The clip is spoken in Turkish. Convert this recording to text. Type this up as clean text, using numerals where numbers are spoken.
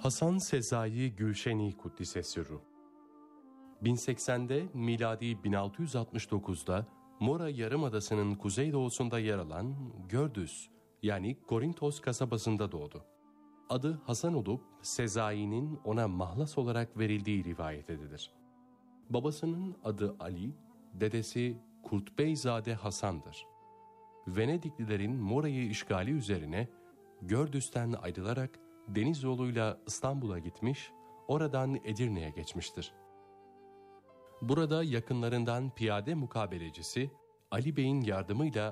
Hasan Sezai Gülşeni Kuddise Sirruh 1080'de miladi 1669'da Mora Yarımadası'nın kuzeydoğusunda yer alan Gördüz yani Korintos kasabasında doğdu. Adı Hasan olup Sezai'nin ona mahlas olarak verildiği rivayet edilir. Babasının adı Ali, dedesi Kurtbeyzade Hasan'dır. Venediklilerin Mora'yı işgali üzerine Gördüz'ten ayrılarak deniz yoluyla İstanbul'a gitmiş, oradan Edirne'ye geçmiştir. Burada yakınlarından piyade mukabelecisi Ali Bey'in yardımıyla